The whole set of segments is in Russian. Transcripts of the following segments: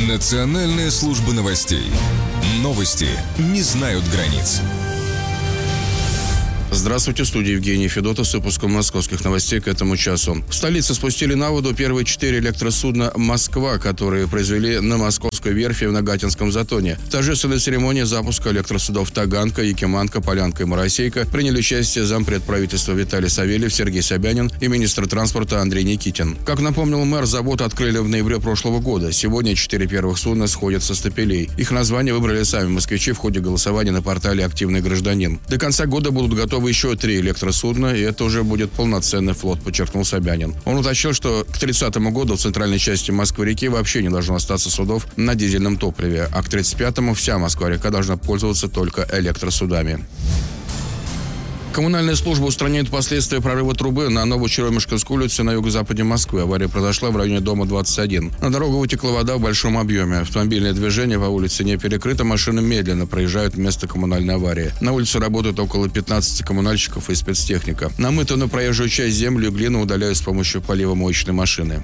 Национальная служба новостей. Новости не знают границ. Здравствуйте, в студии Евгений Федотов с выпуском московских новостей к этому часу. В столице спустили на воду первые 4 электросудна «Москва», которые произвели на московской верфи в Нагатинском затоне. В торжественной церемонии запуска электросудов «Таганка», «Якиманка», «Полянка» и «Моросейка» приняли участие зампред правительства Виталий Савельев, Сергей Собянин и министр транспорта Андрей Никитин. Как напомнил мэр, завод открыли в ноябре прошлого года. Сегодня 4 первых судна сходят со стапелей. Их название выбрали сами москвичи в ходе голосования на портале «Активный гражданин». До конца года будут готовы еще 3 электросудна, и это уже будет полноценный флот, подчеркнул Собянин. Он уточнил, что к 30-му году в центральной части Москвы-реки вообще не должно остаться судов на дизельном топливе, а к 35-му вся Москва-река должна пользоваться только электросудами. Коммунальная служба устраняет последствия прорыва трубы на Новочеремушкинской улице на юго-западе Москвы. Авария произошла в районе дома 21. На дорогу вытекла вода в большом объеме. Автомобильное движение по улице не перекрыто, машины медленно проезжают место коммунальной аварии. На улице работают около 15 коммунальщиков и спецтехника. Намытую на проезжую часть землю и глину удаляют с помощью поливомоечной машины.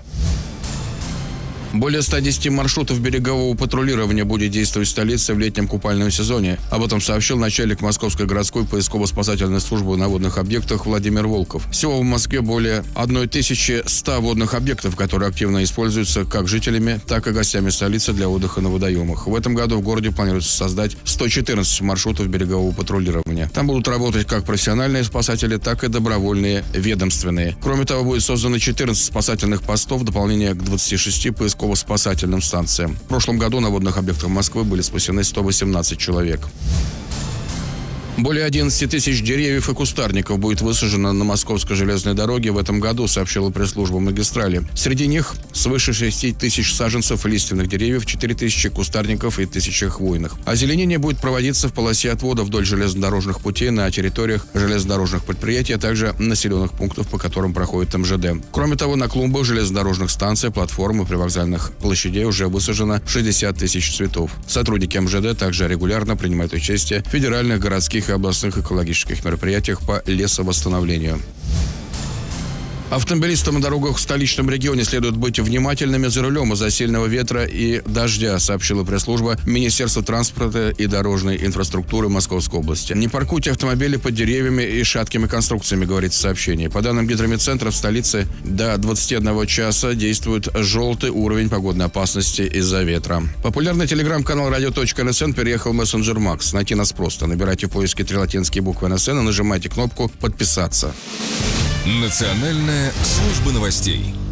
Более 110 маршрутов берегового патрулирования будет действовать в столице в летнем купальном сезоне. Об этом сообщил начальник Московской городской поисково-спасательной службы на водных объектах Владимир Волков. Всего в Москве более 1100 водных объектов, которые активно используются как жителями, так и гостями столицы для отдыха на водоемах. В этом году в городе планируется создать 114 маршрутов берегового патрулирования. Там будут работать как профессиональные спасатели, так и добровольные ведомственные. Кроме того, будет создано 14 спасательных постов в дополнение к 26 поисково-спасательным станциям. В прошлом году на водных объектах Москвы были спасены 118 человек. Более 11 тысяч деревьев и кустарников будет высажено на Московской железной дороге в этом году, сообщила пресс-служба магистрали. Среди них свыше 6 тысяч саженцев лиственных деревьев, 4 тысячи кустарников и 1000 хвойных. Озеленение будет проводиться в полосе отвода вдоль железнодорожных путей на территориях железнодорожных предприятий, а также населенных пунктов, по которым проходит МЖД. Кроме того, на клумбах железнодорожных станций, платформ и привокзальных площадей уже высажено 60 тысяч цветов. Сотрудники МЖД также регулярно принимают участие в федеральных, городских и областных экологических мероприятиях по лесовосстановлению. Автомобилистам на дорогах в столичном регионе следует быть внимательными за рулем из-за сильного ветра и дождя, сообщила пресс-служба Министерства транспорта и дорожной инфраструктуры Московской области. Не паркуйте автомобили под деревьями и шаткими конструкциями, говорится в сообщении. По данным Гидромедцентра, в столице до 21 часа действует желтый уровень погодной опасности из-за ветра. Популярный телеграм-канал radio.nsn переехал в мессенджер Макс. Найти нас просто. Набирайте в поиске 3 латинские буквы НСН и нажимайте кнопку «Подписаться». Национальная служба новостей.